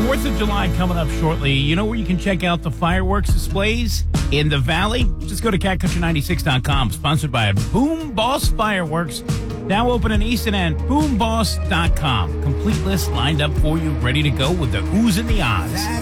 4th of July coming up shortly. You know where you can check out the fireworks displays in the valley? Just go to catcountry96.com. Sponsored by Boom Boss Fireworks. Now open in Easton and boomboss.com. Complete list lined up for you, ready to go with the who's and the odds.